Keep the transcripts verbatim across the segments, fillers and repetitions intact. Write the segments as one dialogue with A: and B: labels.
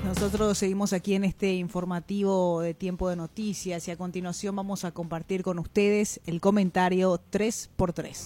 A: Nosotros seguimos aquí en este informativo de Tiempo de Noticias y a continuación vamos a compartir con ustedes el comentario tres por tres.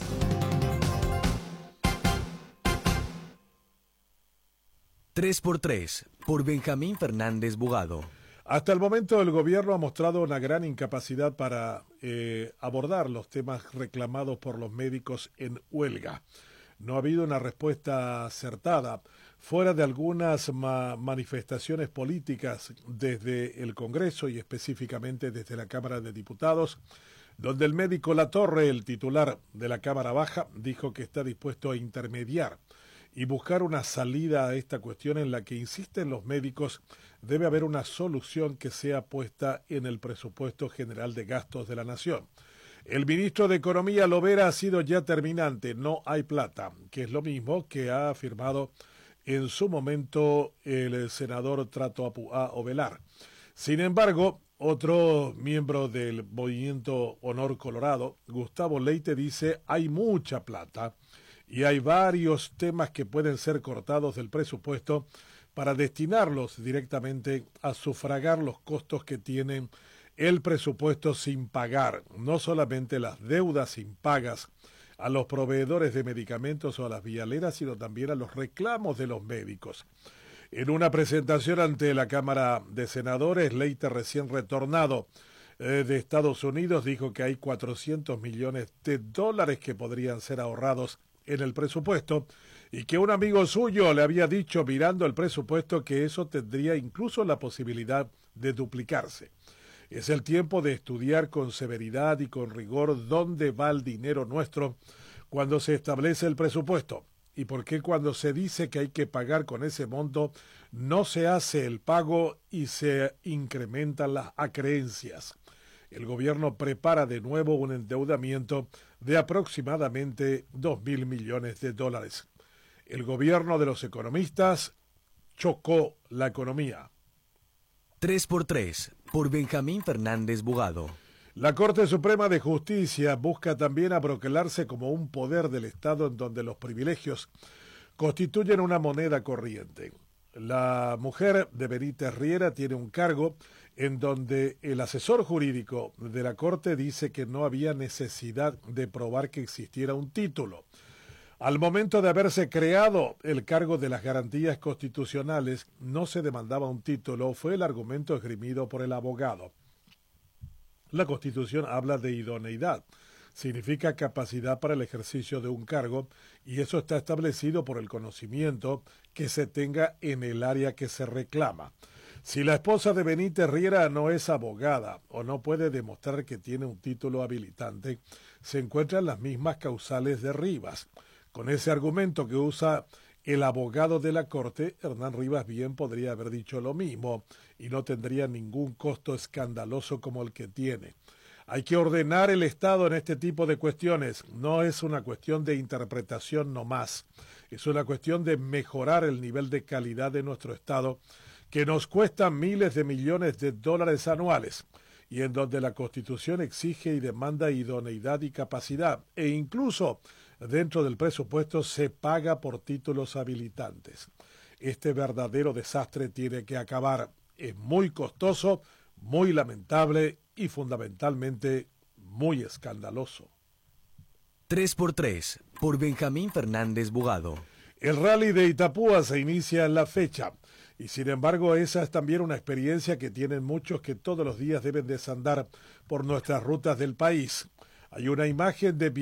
B: tres por tres, por Benjamín Fernández Bugado.
C: Hasta el momento el gobierno ha mostrado una gran incapacidad para eh, abordar los temas reclamados por los médicos en huelga. No ha habido una respuesta acertada, fuera de algunas ma- manifestaciones políticas desde el Congreso y específicamente desde la Cámara de Diputados, donde el médico Latorre, el titular de la Cámara Baja, dijo que está dispuesto a intermediar y buscar una salida a esta cuestión en la que insisten los médicos. Debe haber una solución que sea puesta en el presupuesto general de gastos de la Nación. El ministro de Economía Lovera ha sido ya terminante, no hay plata, que es lo mismo que ha afirmado en su momento el senador Trato Apuá Ovelar. Sin embargo, otro miembro del movimiento Honor Colorado, Gustavo Leite, dice hay mucha plata y hay varios temas que pueden ser cortados del presupuesto para destinarlos directamente a sufragar los costos que tienen el presupuesto sin pagar, no solamente las deudas impagas a los proveedores de medicamentos o a las vialeras, sino también a los reclamos de los médicos. En una presentación ante la Cámara de Senadores, Leite, recién retornado eh, de Estados Unidos, dijo que hay cuatrocientos millones de dólares que podrían ser ahorrados en el presupuesto y que un amigo suyo le había dicho mirando el presupuesto que eso tendría incluso la posibilidad de duplicarse. Es el tiempo de estudiar con severidad y con rigor dónde va el dinero nuestro cuando se establece el presupuesto y por qué cuando se dice que hay que pagar con ese monto no se hace el pago y se incrementan las acreencias. El gobierno prepara de nuevo un endeudamiento de aproximadamente dos mil millones de dólares. El gobierno de los economistas chocó la economía.
B: tres por tres, por Benjamín Fernández Bugado.
C: La Corte Suprema de Justicia busca también abroquelarse como un poder del Estado en donde los privilegios constituyen una moneda corriente. La mujer de Benítez Riera tiene un cargo en donde el asesor jurídico de la Corte dice que no había necesidad de probar que existiera un título. Al momento de haberse creado el cargo de las garantías constitucionales, no se demandaba un título, fue el argumento esgrimido por el abogado. La Constitución habla de idoneidad, significa capacidad para el ejercicio de un cargo, y eso está establecido por el conocimiento que se tenga en el área que se reclama. Si la esposa de Benítez Riera no es abogada o no puede demostrar que tiene un título habilitante, se encuentran las mismas causales de Rivas. Con ese argumento que usa el abogado de la Corte, Hernán Rivas bien podría haber dicho lo mismo y no tendría ningún costo escandaloso como el que tiene. Hay que ordenar el Estado en este tipo de cuestiones. No es una cuestión de interpretación nomás. Es una cuestión de mejorar el nivel de calidad de nuestro Estado, que nos cuesta miles de millones de dólares anuales, y en donde la Constitución exige y demanda idoneidad y capacidad, e incluso dentro del presupuesto se paga por títulos habilitantes. Este verdadero desastre tiene que acabar. Es muy costoso, muy lamentable y fundamentalmente muy escandaloso.
B: tres por tres, por Benjamín Fernández Bugado.
C: El rally de Itapúa se inicia en la fecha y sin embargo esa es también una experiencia que tienen muchos que todos los días deben desandar por nuestras rutas del país. Hay una imagen de